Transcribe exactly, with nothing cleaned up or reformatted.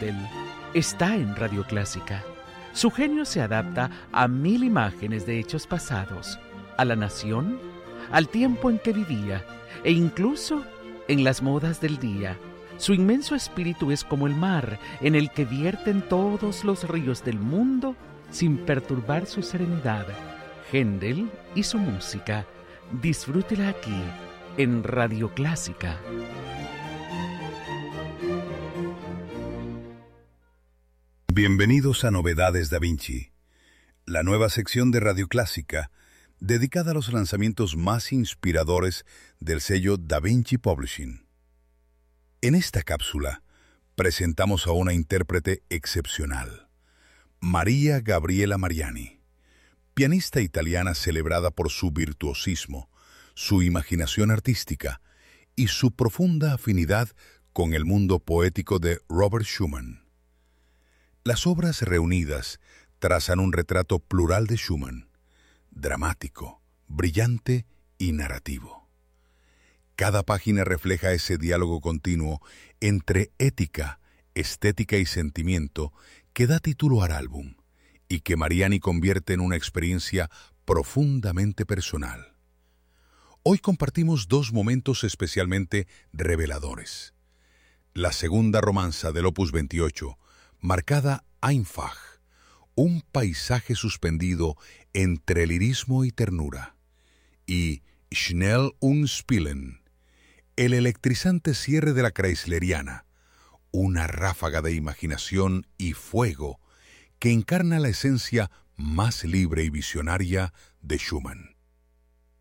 Händel está en Radio Clásica. Su genio se adapta a mil imágenes de hechos pasados, a la nación, al tiempo en que vivía e incluso en las modas del día. Su inmenso espíritu es como el mar en el que vierten todos los ríos del mundo sin perturbar su serenidad. Händel y su música, disfrútela aquí en Radio Clásica. Bienvenidos a Novedades Da Vinci, la nueva sección de Radio Clásica dedicada a los lanzamientos más inspiradores del sello Da Vinci Publishing. En esta cápsula presentamos a una intérprete excepcional, María Gabriela Mariani, pianista italiana celebrada por su virtuosismo, su imaginación artística y su profunda afinidad con el mundo poético de Robert Schumann. Las obras reunidas trazan un retrato plural de Schumann, dramático, brillante y narrativo. Cada página refleja ese diálogo continuo entre ética, estética y sentimiento que da título al álbum y que Mariani convierte en una experiencia profundamente personal. Hoy compartimos dos momentos especialmente reveladores. La segunda romanza del Opus veintiocho, marcada Einfach, un paisaje suspendido entre lirismo y ternura, y Schnell und Spielen, el electrizante cierre de la Chrysleriana, una ráfaga de imaginación y fuego que encarna la esencia más libre y visionaria de Schumann.